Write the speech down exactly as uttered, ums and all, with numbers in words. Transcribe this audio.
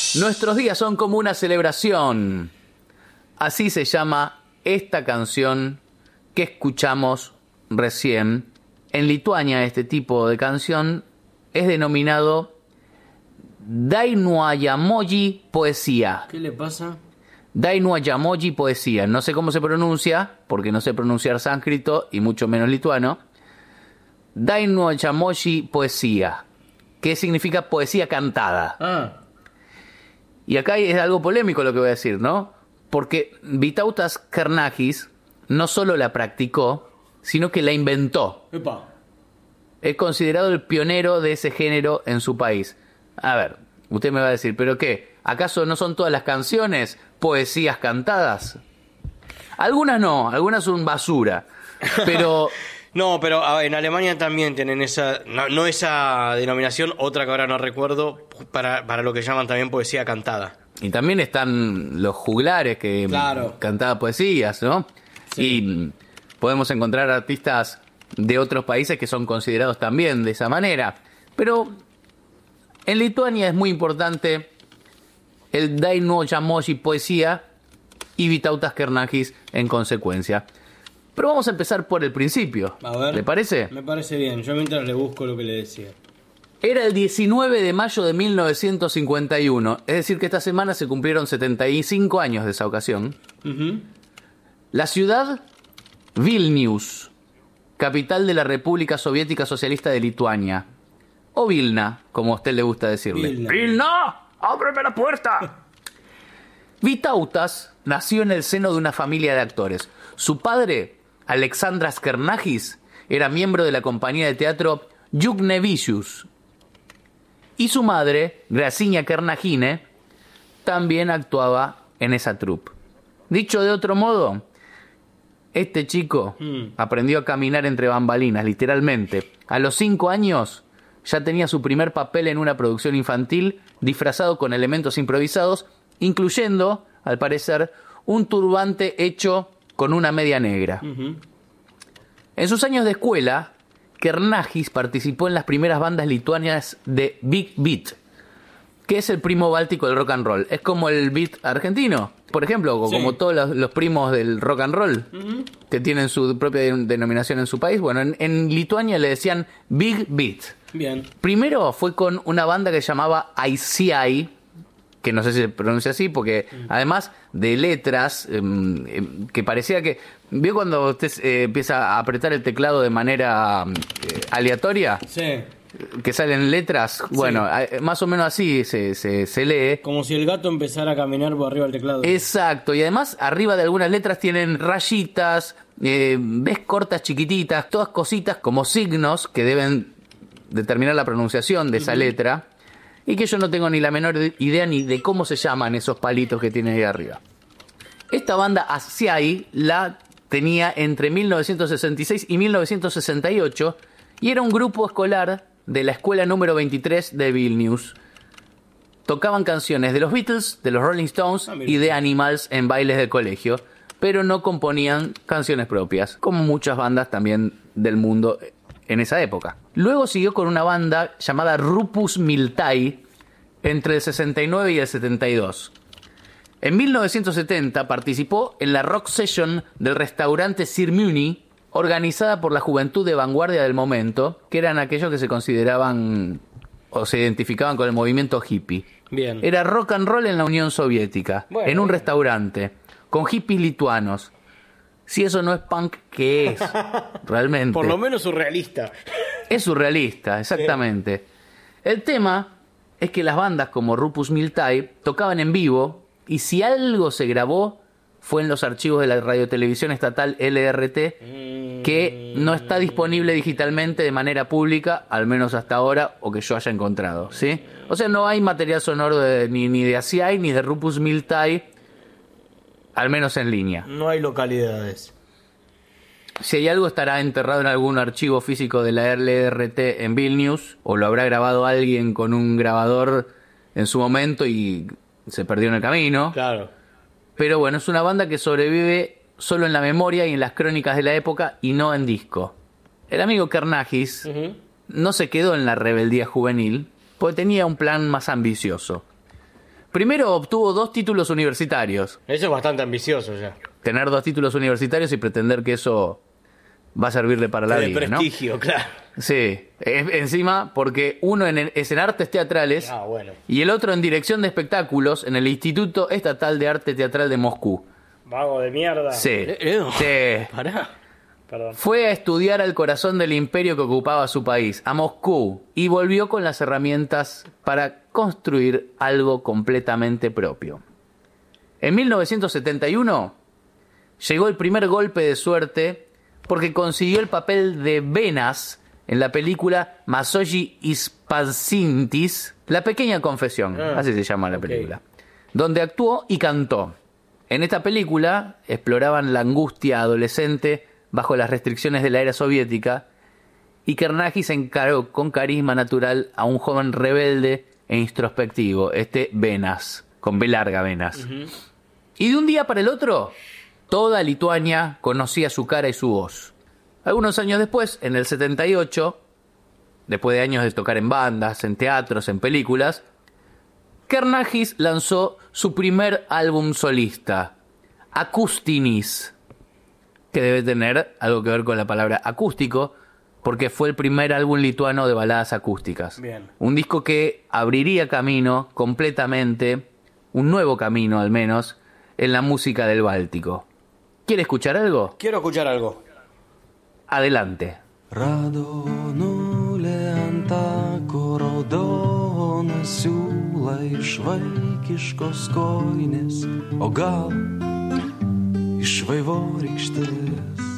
Nuestros días son como una celebración. Así se llama esta canción que escuchamos recién. En Lituania este tipo de canción es denominado Dainuojamoji poesía. ¿Qué le pasa? Dainuojamoji poesía. No sé cómo se pronuncia, porque no sé pronunciar sánscrito y mucho menos lituano. Dainuojamoji poesía, que significa poesía cantada. Ah. Y acá es algo polémico lo que voy a decir, ¿no? Porque Vytautas Kernagis no solo la practicó, sino que la inventó. Epa. Es considerado el pionero de ese género en su país. A ver, usted me va a decir, ¿pero qué? ¿Acaso no son todas las canciones poesías cantadas? Algunas no, algunas son basura. Pero... No, pero a ver, en Alemania también tienen esa, no, no esa denominación, otra que ahora no recuerdo, para, para lo que llaman también poesía cantada. Y también están los juglares que Claro. cantaban poesías, ¿no? Sí. Y podemos encontrar artistas de otros países que son considerados también de esa manera. Pero en Lituania es muy importante el Dainuojamoji poesía y Vytautas Kernagis en consecuencia. Pero vamos a empezar por el principio. A ver. ¿Le parece? Me parece bien, yo mientras le busco lo que le decía. Era el diecinueve de mayo de mil novecientos cincuenta y uno, es decir que esta semana se cumplieron setenta y cinco años de esa ocasión. Uh-huh. La ciudad Vilnius, capital de la República Soviética Socialista de Lituania, o Vilna, como a usted le gusta decirle. Vilna. ¡Vilna! ¡Ábreme la puerta! Vytautas nació en el seno de una familia de actores. Su padre, Aleksandras Kernagis, era miembro de la compañía de teatro Juknevicius. Y su madre, Gracinia Kernagine, también actuaba en esa troupe. Dicho de otro modo, este chico Mm. aprendió a caminar entre bambalinas, literalmente. A los cinco años ya tenía su primer papel en una producción infantil disfrazado con elementos improvisados, incluyendo, al parecer, un turbante hecho con una media negra. Uh-huh. En sus años de escuela, Kernagis participó en las primeras bandas lituanas de Big Beat, que es el primo báltico del rock and roll. Es como el beat argentino, por ejemplo, o Sí. como todos los, los primos del rock and roll, Uh-huh. que tienen su propia de- denominación en su país. Bueno, en, en Lituania le decían Big Beat. Bien. Primero fue con una banda que se llamaba I C I, que no sé si se pronuncia así, porque además de letras, eh, eh, que parecía que... ¿Vio cuando usted eh, empieza a apretar el teclado de manera eh, aleatoria? Sí. Que salen letras. Bueno, eh, más o menos así se, se, se lee. Como si el gato empezara a caminar por arriba del teclado. Exacto, y además arriba de algunas letras tienen rayitas, eh, ves cortas chiquititas, todas cositas como signos que deben determinar la pronunciación de esa letra, y que yo no tengo ni la menor idea ni de cómo se llaman esos palitos que tiene ahí arriba. Esta banda Asiai la tenía entre mil novecientos sesenta y seis y mil novecientos sesenta y ocho y era un grupo escolar de la escuela número veintitrés de Vilnius. Tocaban canciones de los Beatles, de los Rolling Stones Ah, mira. y de Animals en bailes de colegio, pero no componían canciones propias, como muchas bandas también del mundo en esa época. Luego siguió con una banda llamada Rupus Miltai entre el sesenta y nueve y el setenta y dos. En mil novecientos setenta participó en la rock session del restaurante Sir Muni, organizada por la juventud de vanguardia del momento, que eran aquellos que se consideraban o se identificaban con el movimiento hippie. Bien. Era rock and roll en la Unión Soviética, Bueno, en un bien. restaurante, con hippies lituanos. Si eso no es punk, ¿qué es? Realmente. Por lo menos surrealista. Es surrealista, exactamente. El tema es que las bandas como Rupus Miltai tocaban en vivo, y si algo se grabó fue en los archivos de la radiotelevisión estatal L R T, que no está disponible digitalmente de manera pública, al menos hasta ahora, o que yo haya encontrado, ¿sí? O sea, no hay material sonoro de- ni, ni de Asiai ni de Rupus Miltai, al menos en línea. No hay localidades. Si hay algo, estará enterrado en algún archivo físico de la L R T en Vilnius, o lo habrá grabado alguien con un grabador en su momento y se perdió en el camino. Claro. Pero bueno, es una banda que sobrevive solo en la memoria y en las crónicas de la época y no en disco. El amigo Kernagis Ujú. no se quedó en la rebeldía juvenil, porque tenía un plan más ambicioso. Primero obtuvo dos títulos universitarios. Eso es bastante ambicioso ya. Tener dos títulos universitarios y pretender que eso va a servirle para la De vida, ¿no? prestigio, claro. Sí, es- encima porque uno en el- es en artes teatrales Ah, bueno. y el otro en dirección de espectáculos en el Instituto Estatal de Arte Teatral de Moscú. Vago de mierda. Sí, Eh, Edu, sí. pará. Perdón. Fue a estudiar al corazón del imperio que ocupaba su país, a Moscú, y volvió con las herramientas para construir algo completamente propio. En mil novecientos setenta y uno llegó el primer golpe de suerte porque consiguió el papel de Venas en la película Masoji Ispasintis, La Pequeña Confesión, Ah, así se llama la ok. película, donde actuó y cantó. En esta película exploraban la angustia adolescente bajo las restricciones de la era soviética y Carnage se encaró con carisma natural a un joven rebelde e introspectivo, este Venas, con B larga Venas. Y de un día para el otro, toda Lituania conocía su cara y su voz. Algunos años después, en el setenta y ocho, después de años de tocar en bandas, en teatros, en películas, Kernagis lanzó su primer álbum solista, Akustinis, que debe tener algo que ver con la palabra acústico, porque fue el primer álbum lituano de baladas acústicas. Bien. Un disco que abriría camino completamente, un nuevo camino al menos, en la música del Báltico. ¿Quiere escuchar algo? Quiero escuchar algo. Adelante. Raudonulė ant tako raudoną siūlą iš vaikiškos kojinės, o gal iš vaivorykštės.